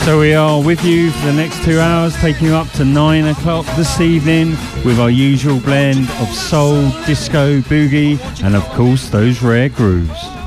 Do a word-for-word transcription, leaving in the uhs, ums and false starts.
So we are with you for the next two hours, taking you up to nine o'clock this evening with our usual blend of soul, disco, boogie, and of course those rare grooves.